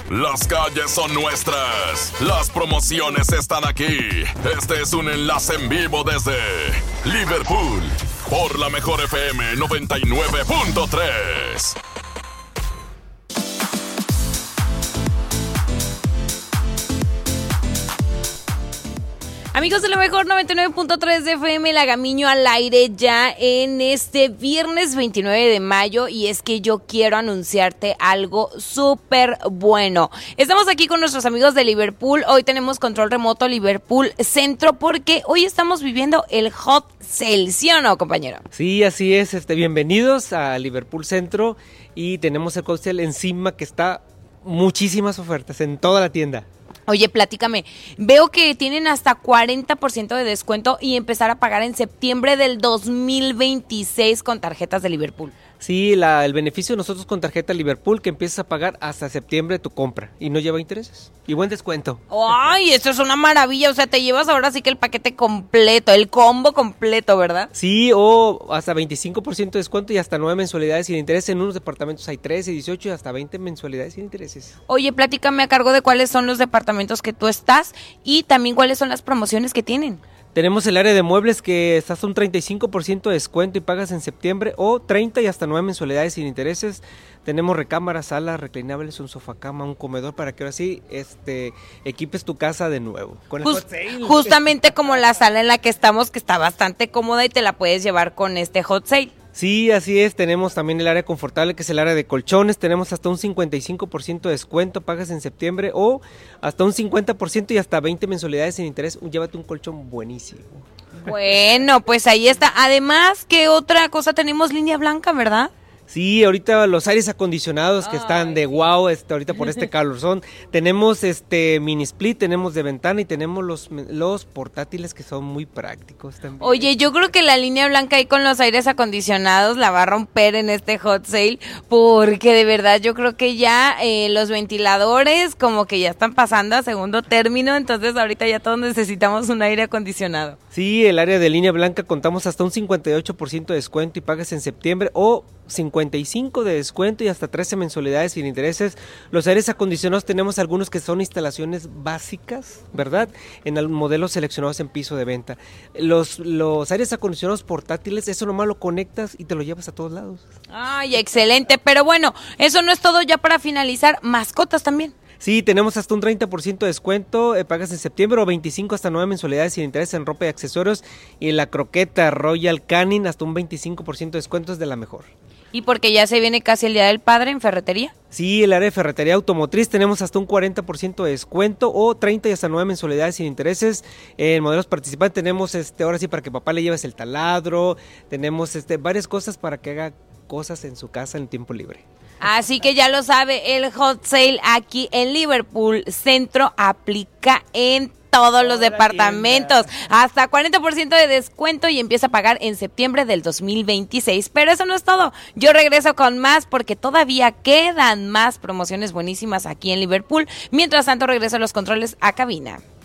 Las calles son nuestras. Las promociones están aquí. Este es un enlace en vivo desde Liverpool por la Mejor FM 99.3. Amigos de lo mejor 99.3 de FM, Lagamiño al aire ya en este viernes 29 de mayo y es que yo quiero anunciarte algo súper bueno. Estamos aquí con nuestros amigos de Liverpool, hoy tenemos control remoto Liverpool Centro porque hoy estamos viviendo el Hot Sale, ¿sí o no, compañero? Sí, así es, bienvenidos a Liverpool Centro y tenemos el Hot Sale encima que está muchísimas ofertas en toda la tienda. Oye, platícame, veo que tienen hasta 40% de descuento y empezar a pagar en septiembre del 2026 con tarjetas de Liverpool. Sí, el beneficio de nosotros con tarjeta Liverpool que empiezas a pagar hasta septiembre tu compra y no lleva intereses y buen descuento. ¡Ay, esto es una maravilla! O sea, te llevas ahora sí que el paquete completo, el combo completo, ¿verdad? Sí, o hasta 25% de descuento y hasta 9 mensualidades sin interés. En unos departamentos hay 13, 18 y hasta 20 mensualidades sin intereses. Oye, platícame a cargo de cuáles son los departamentos que tú estás y también cuáles son las promociones que tienen. Tenemos el área de muebles que está hasta un 35% de descuento y pagas en septiembre o 30 y hasta 9 mensualidades sin intereses. Tenemos recámaras, salas reclinables, un sofá cama, un comedor para que ahora sí equipes tu casa de nuevo. Con el Hot Sale. Justamente como la sala en la que estamos, que está bastante cómoda y te la puedes llevar con este Hot Sale. Sí, así es, tenemos también el área confortable que es el área de colchones, tenemos hasta un 55% de descuento, pagas en septiembre o hasta un 50% y hasta 20 mensualidades sin interés, llévate un colchón buenísimo. Bueno, pues ahí está, además, ¿qué otra cosa tenemos? Línea blanca, ¿verdad? Sí, ahorita los aires acondicionados que están de wow, ahorita por este calorzón, tenemos mini split, tenemos de ventana y tenemos los portátiles que son muy prácticos también. Oye, yo creo que la línea blanca ahí con los aires acondicionados la va a romper en este Hot Sale, porque de verdad yo creo que ya los ventiladores como que ya están pasando a segundo término, entonces ahorita ya todos necesitamos un aire acondicionado. Sí, el área de línea blanca contamos hasta un 58% de descuento y pagas en septiembre o 55 de descuento y hasta 13 mensualidades sin intereses. Los aires acondicionados tenemos algunos que son instalaciones básicas, ¿verdad? En modelos seleccionados en piso de venta. Los aires acondicionados portátiles, eso nomás lo conectas y te lo llevas a todos lados. Ay, excelente, pero bueno, eso no es todo, ya para finalizar, mascotas también. Sí, tenemos hasta un 30% de descuento, pagas en septiembre o 25 hasta 9 mensualidades sin interés en ropa y accesorios y la croqueta Royal Canin hasta un 25% de descuento es de la mejor. ¿Y porque ya se viene casi el Día del Padre en ferretería? Sí, el área de ferretería automotriz tenemos hasta un 40% de descuento o 30 y hasta 9 mensualidades sin intereses. En modelos participantes tenemos ahora sí para que papá le lleves el taladro, tenemos varias cosas para que haga cosas en su casa en tiempo libre. Así que ya lo sabe, el Hot Sale aquí en Liverpool Centro aplica en todos los departamentos, hasta 40% de descuento y empieza a pagar en septiembre del 2026, pero eso no es todo, yo regreso con más porque todavía quedan más promociones buenísimas aquí en Liverpool, mientras tanto regreso a los controles a cabina.